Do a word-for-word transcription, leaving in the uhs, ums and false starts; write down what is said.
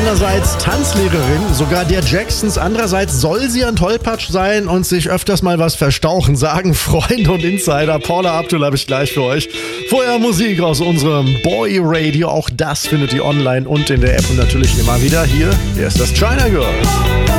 einerseits Tanzlehrerin, sogar der Jacksons. Andererseits soll sie ein Tollpatsch sein und sich öfters mal was verstauchen, sagen Freunde und Insider. Paula Abdul habe ich gleich für euch. Vorher Musik aus unserem Boy Radio. Auch das findet ihr online und in der App und natürlich immer wieder hier. Hier ist das China Girl.